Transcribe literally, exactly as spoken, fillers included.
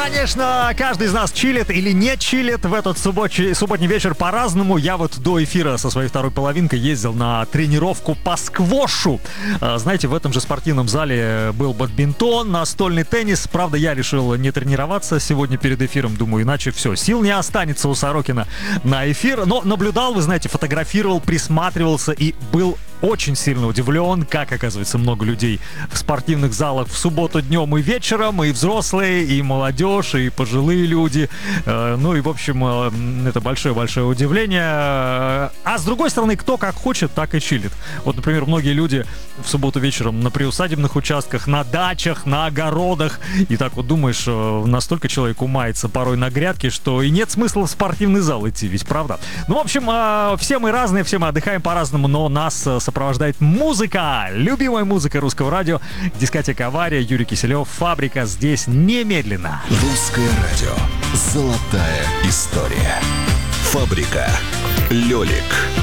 конечно, каждый из нас чилит или не чилит в этот субботний, субботний вечер по-разному. Я вот до эфира со своей второй половинкой ездил на тренировку по сквошу. Знаете, в этом же спортивном зале был бадминтон, настольный теннис. Правда, я решил не тренироваться сегодня перед эфиром. Думаю, иначе все, сил не останется у Сорокина на эфир. Но наблюдал, вы знаете, фотографировал, присматривался и был очень сильно удивлен, как, оказывается, много людей в спортивных залах в субботу днем и вечером, и взрослые, и молодежь, и пожилые люди. Ну и, в общем, это большое-большое удивление. А с другой стороны, кто как хочет, так и чилит. Вот, например, многие люди в субботу вечером на приусадебных участках, на дачах, на огородах. И так вот думаешь, настолько человек умается порой на грядке, что и нет смысла в спортивный зал идти, ведь правда? Ну, в общем, все мы разные, все мы отдыхаем по-разному, но нас сопровождает музыка, любимая музыка русского радио, дискотека «Авария», Юрий Киселев, «Фабрика». Здесь немедленно. Русское радио. Золотая история. «Фабрика». Лёлик.